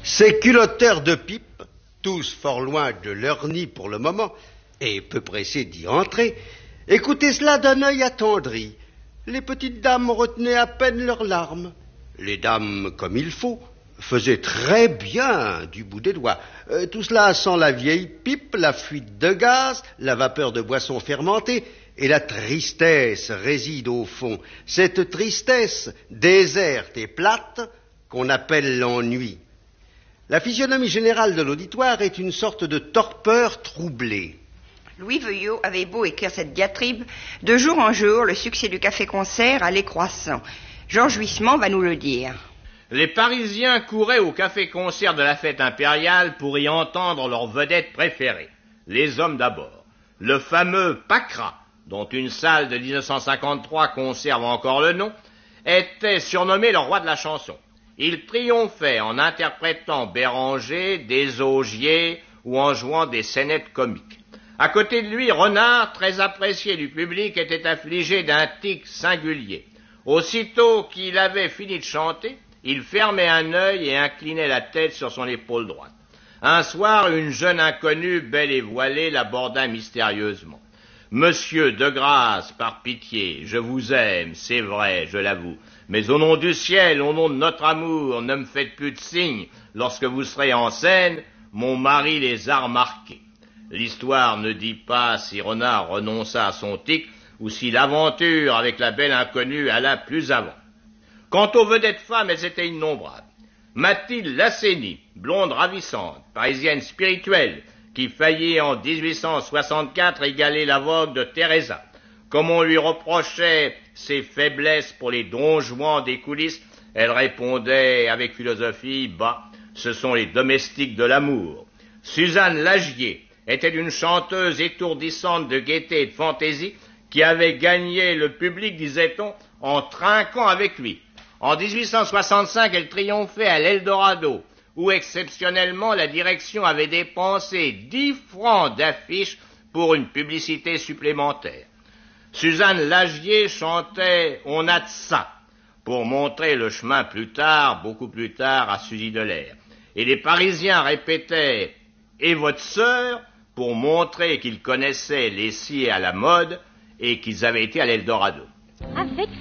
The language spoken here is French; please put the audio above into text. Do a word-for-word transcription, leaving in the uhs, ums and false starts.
Ces culotteurs de pipe, tous fort loin de leur nid pour le moment, et peu pressés d'y entrer, écoutaient cela d'un œil attendri. Les petites dames retenaient à peine leurs larmes. Les dames, comme il faut, faisaient très bien du bout des doigts. Euh, tout cela sans la vieille pipe, la fuite de gaz, la vapeur de boissons fermentées, et la tristesse réside au fond. Cette tristesse déserte et plate qu'on appelle l'ennui. La physionomie générale de l'auditoire est une sorte de torpeur troublée. Louis Veuillot avait beau écrire cette diatribe, de jour en jour, le succès du café-concert allait croissant. Georges Huysmans va nous le dire. Les Parisiens couraient au café-concert de la fête impériale pour y entendre leur vedette préférée. Les hommes d'abord. Le fameux Pacra, dont une salle de dix-neuf cent cinquante-trois conserve encore le nom, était surnommé le roi de la chanson. Il triomphait en interprétant Béranger, des Augiers ou en jouant des scénettes comiques. À côté de lui, Renard, très apprécié du public, était affligé d'un tic singulier. Aussitôt qu'il avait fini de chanter, il fermait un œil et inclinait la tête sur son épaule droite. Un soir, une jeune inconnue, belle et voilée, l'aborda mystérieusement. « Monsieur, de grâce, par pitié, je vous aime, c'est vrai, je l'avoue. Mais au nom du ciel, au nom de notre amour, ne me faites plus de signes. Lorsque vous serez en scène, mon mari les a remarqués. » L'histoire ne dit pas si Renard renonça à son tic ou si l'aventure avec la belle inconnue alla plus avant. Quant aux vedettes femmes, elles étaient innombrables. Mathilde Lassénie, blonde ravissante, parisienne spirituelle, qui faillit en dix-huit cent soixante-quatre égaler la vogue de Teresa. Comme on lui reprochait ses faiblesses pour les donjouans des coulisses, elle répondait avec philosophie, bah, ce sont les domestiques de l'amour. Suzanne Lagier était une chanteuse étourdissante de gaieté et de fantaisie qui avait gagné le public, disait-on, en trinquant avec lui. En dix-huit cent soixante-cinq, elle triomphait à l'Eldorado, où exceptionnellement la direction avait dépensé dix francs d'affiches pour une publicité supplémentaire. Suzanne Lagier chantait « On a de ça » pour montrer le chemin plus tard, beaucoup plus tard, à Suzy Delair. Et les Parisiens répétaient « Et votre sœur » pour montrer qu'ils connaissaient les scies à la mode et qu'ils avaient été à l'Eldorado. Avec